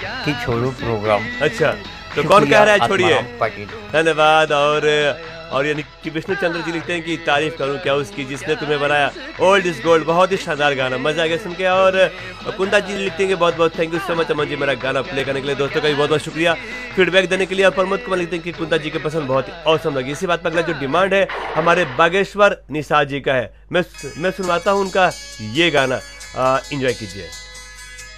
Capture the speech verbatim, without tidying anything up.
कि छोड़ो प्रोग्राम। अच्छा, तो कौन कह रहा है छोड़िए? पाटिल। धन्यवाद। और और यानी कि विष्णु चंद्र जी लिखते हैं कि तारीफ करूं क्या उसकी जिसने तुम्हें बनाया, ओल्ड इज गोल्ड। बहुत ही शानदार गाना, मजा आ गया सुन के। और कुंदा जी लिखते हैं कि बहुत बहुत thank you so much Aman ji मेरा गाना प्ले करने के लिए। दोस्तों का भी बहुत बहुत शुक्रिया फीडबैक देने के लिए। और प्रमोद कुमार लिखते हैं कि कुंदा जी के पसंद बहुत ही औसम लगी। इसी बात पर अगला जो डिमांड है हमारे बागेश्वर निषाद जी का है, मैं मैं सुनवाता हूँ उनका ये गाना, एंजॉय कीजिए।